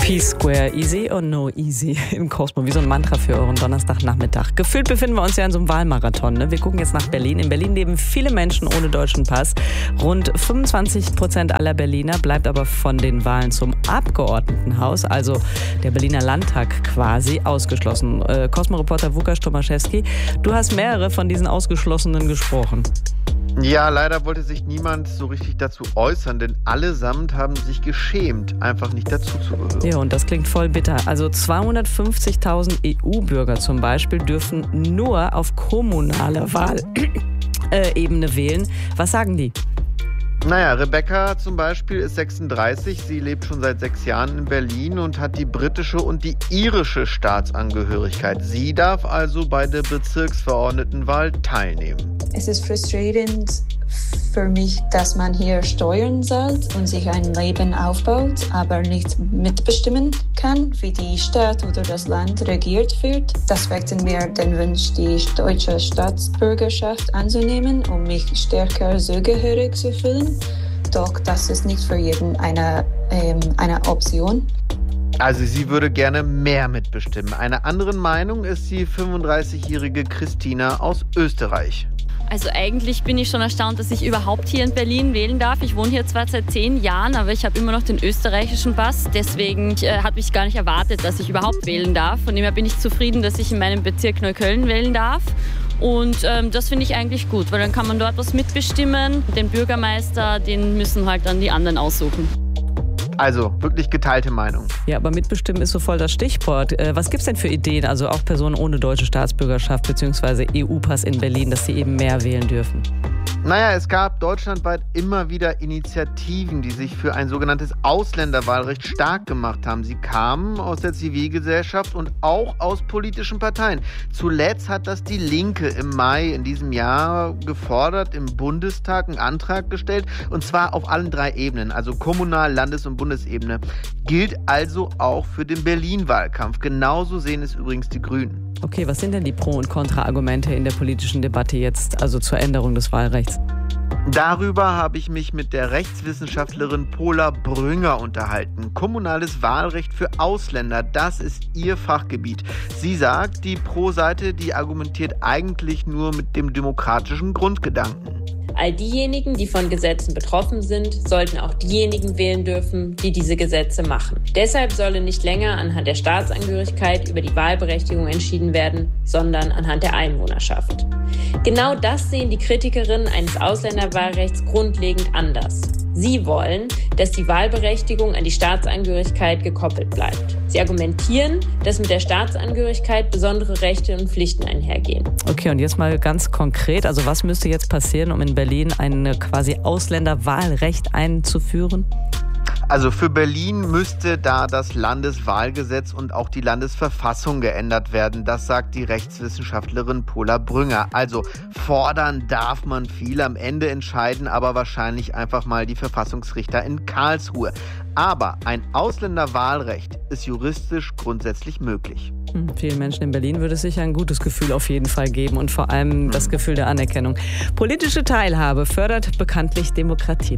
P-Square, easy or no easy im Cosmo, wie so ein Mantra für euren Donnerstagnachmittag. Gefühlt befinden wir uns ja in so einem Wahlmarathon. Ne? Wir gucken jetzt nach Berlin. In Berlin leben viele Menschen ohne deutschen Pass. Rund 25% aller Berliner bleibt aber von den Wahlen zum Abgeordnetenhaus, also der Berliner Landtag quasi, ausgeschlossen. Cosmo-Reporter Łukasz Tomaszewski, du hast mehrere von diesen Ausgeschlossenen gesprochen. Ja, leider wollte sich niemand so richtig dazu äußern, denn allesamt haben sich geschämt, einfach nicht dazuzugehören. Ja, und das klingt voll bitter. Also 250.000 EU-Bürger zum Beispiel dürfen nur auf kommunaler Wahlebene wählen. Was sagen die? Naja, Rebecca zum Beispiel ist 36, sie lebt schon seit 6 Jahren in Berlin und hat die britische und die irische Staatsangehörigkeit. Sie darf also bei der Bezirksverordnetenwahl teilnehmen. Es ist frustrierend für mich, dass man hier steuern soll und sich ein Leben aufbaut, aber nicht mitbestimmen kann, wie die Stadt oder das Land regiert wird. Das weckt in mir den Wunsch, die deutsche Staatsbürgerschaft anzunehmen, um mich stärker zugehörig zu fühlen. Doch das ist nicht für jeden eine Option. Also sie würde gerne mehr mitbestimmen. Einer anderen Meinung ist die 35-jährige Christina aus Österreich. Also eigentlich bin ich schon erstaunt, dass ich überhaupt hier in Berlin wählen darf. Ich wohne hier zwar seit 10 Jahren, aber ich habe immer noch den österreichischen Pass. Deswegen habe ich gar nicht erwartet, dass ich überhaupt wählen darf. Von dem her bin ich zufrieden, dass ich in meinem Bezirk Neukölln wählen darf. Und das finde ich eigentlich gut, weil dann kann man dort was mitbestimmen. Den Bürgermeister, den müssen halt dann die anderen aussuchen. Also wirklich geteilte Meinung. Ja, aber mitbestimmen ist so voll das Stichwort. Was gibt's denn für Ideen, also auch Personen ohne deutsche Staatsbürgerschaft bzw. EU-Pass in Berlin, dass sie eben mehr wählen dürfen? Naja, es gab deutschlandweit immer wieder Initiativen, die sich für ein sogenanntes Ausländerwahlrecht stark gemacht haben. Sie kamen aus der Zivilgesellschaft und auch aus politischen Parteien. Zuletzt hat das die Linke im Mai in diesem Jahr gefordert, im Bundestag einen Antrag gestellt, und zwar auf allen 3 Ebenen, also Kommunal-, Landes- und Bundesebene. Gilt also auch für den Berlin-Wahlkampf. Genauso sehen es übrigens die Grünen. Okay, was sind denn die Pro- und Kontra-Argumente in der politischen Debatte jetzt, also zur Änderung des Wahlrechts? Darüber habe ich mich mit der Rechtswissenschaftlerin Pola Brünger unterhalten. Kommunales Wahlrecht für Ausländer, das ist ihr Fachgebiet. Sie sagt, die Pro-Seite, die argumentiert eigentlich nur mit dem demokratischen Grundgedanken. All diejenigen, die von Gesetzen betroffen sind, sollten auch diejenigen wählen dürfen, die diese Gesetze machen. Deshalb solle nicht länger anhand der Staatsangehörigkeit über die Wahlberechtigung entschieden werden, sondern anhand der Einwohnerschaft. Genau das sehen die Kritikerinnen eines Ausländerwahlrechts grundlegend anders. Sie wollen, dass die Wahlberechtigung an die Staatsangehörigkeit gekoppelt bleibt. Sie argumentieren, dass mit der Staatsangehörigkeit besondere Rechte und Pflichten einhergehen. Okay, und jetzt mal ganz konkret, also was müsste jetzt passieren, um in Berlin ein quasi Ausländerwahlrecht einzuführen? Also für Berlin müsste da das Landeswahlgesetz und auch die Landesverfassung geändert werden. Das sagt die Rechtswissenschaftlerin Pola Brünger. Also fordern darf man viel, am Ende entscheiden aber wahrscheinlich einfach mal die Verfassungsrichter in Karlsruhe. Aber ein Ausländerwahlrecht ist juristisch grundsätzlich möglich. Vielen Menschen in Berlin würde es sicher ein gutes Gefühl auf jeden Fall geben und vor allem das Gefühl der Anerkennung. Politische Teilhabe fördert bekanntlich Demokratie.